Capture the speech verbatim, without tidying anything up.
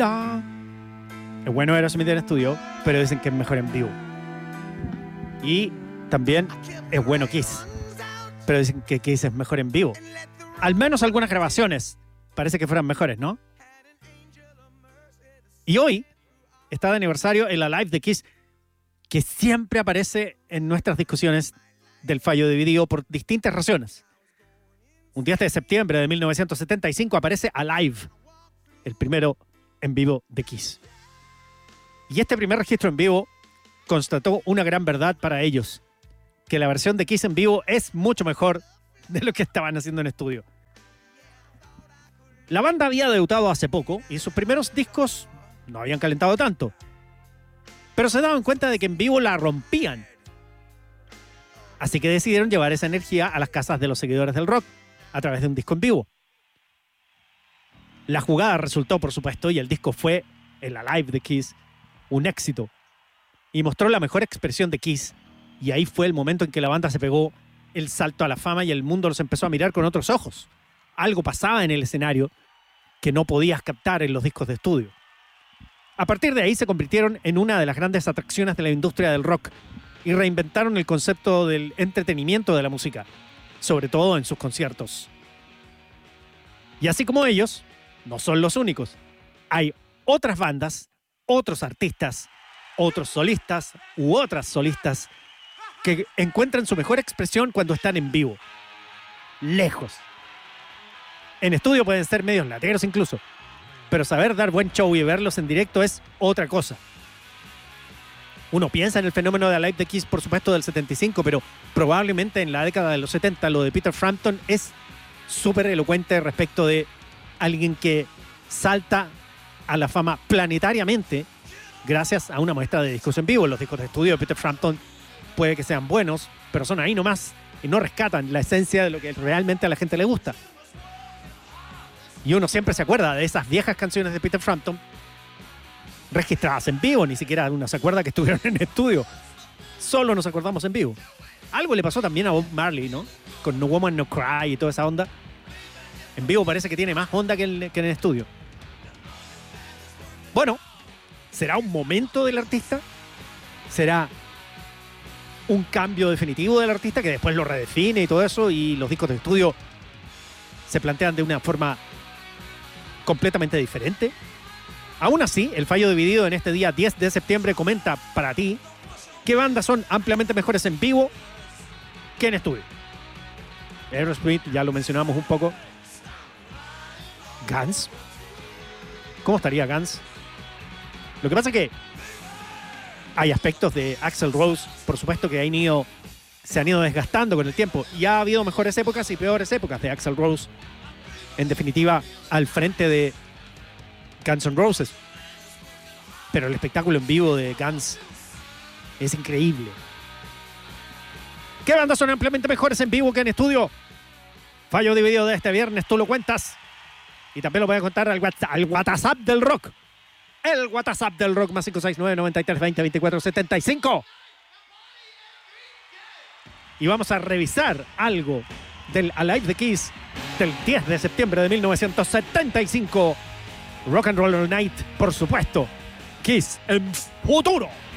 la. Es bueno Aerosmith en estudio, pero dicen que es mejor en vivo. Y también es bueno Kiss, pero dicen que Kiss es mejor en vivo. Al menos algunas grabaciones parece que fueran mejores, ¿no? Y hoy está de aniversario el Alive de Kiss, que siempre aparece en nuestras discusiones del fallo dividido por distintas razones. Un diez de septiembre de mil novecientos setenta y cinco aparece Alive, el primero en vivo de Kiss. Y este primer registro en vivo constató una gran verdad para ellos, que la versión de Kiss en vivo es mucho mejor de lo que estaban haciendo en estudio. La banda había debutado hace poco y sus primeros discos no habían calentado tanto, pero se daban cuenta de que en vivo la rompían. Así que decidieron llevar esa energía a las casas de los seguidores del rock a través de un disco en vivo. La jugada resultó, por supuesto, y el disco fue, el Alive de Kiss, un éxito. Y mostró la mejor expresión de Kiss. Y ahí fue el momento en que la banda se pegó el salto a la fama y el mundo los empezó a mirar con otros ojos. Algo pasaba en el escenario que no podías captar en los discos de estudio. A partir de ahí se convirtieron en una de las grandes atracciones de la industria del rock y reinventaron el concepto del entretenimiento de la música, sobre todo en sus conciertos. Y así como ellos, no son los únicos. Hay otras bandas, otros artistas, otros solistas u otras solistas que encuentran su mejor expresión cuando están en vivo. Lejos. En estudio pueden ser medios lateros incluso, pero saber dar buen show y verlos en directo es otra cosa. Uno piensa en el fenómeno de Alive the Kiss, por supuesto, del setenta y cinco, pero probablemente en la década de los setenta lo de Peter Frampton es súper elocuente respecto de alguien que salta a la fama planetariamente gracias a una muestra de discos en vivo. Los discos de estudio de Peter Frampton puede que sean buenos, pero son ahí nomás y no rescatan la esencia de lo que realmente a la gente le gusta. Y uno siempre se acuerda de esas viejas canciones de Peter Frampton registradas en vivo, ni siquiera uno se acuerda que estuvieron en estudio. Solo nos acordamos en vivo. Algo le pasó también a Bob Marley, ¿no? Con No Woman No Cry y toda esa onda. En vivo parece que tiene más onda que, el, que en el estudio. Bueno, ¿será un momento del artista? ¿Será un cambio definitivo del artista que después lo redefine y todo eso y los discos de estudio se plantean de una forma completamente diferente? Aún así, el fallo dividido en este día diez de septiembre comenta para ti qué bandas son ampliamente mejores en vivo que en estudio. Aerosmith, ya lo mencionamos un poco. Guns. ¿Cómo estaría Guns? Lo que pasa es que hay aspectos de Axl Rose, por supuesto, que han ido, se han ido desgastando con el tiempo. Y ha habido mejores épocas y peores épocas de Axl Rose. En definitiva, al frente de Guns N' Roses. Pero el espectáculo en vivo de Guns es increíble. ¿Qué bandas son ampliamente mejores en vivo que en estudio? Fallo dividido de este viernes, tú lo cuentas. Y también lo voy a contar al WhatsApp, al WhatsApp del rock. El WhatsApp del rock más cinco seis nueve, noventa y tres, veinte, veinticuatro, setenta y cinco. Y vamos a revisar algo del Alive the Kiss del diez de septiembre de mil novecientos setenta y cinco. Rock and Roll Night, por supuesto. Kiss en futuro.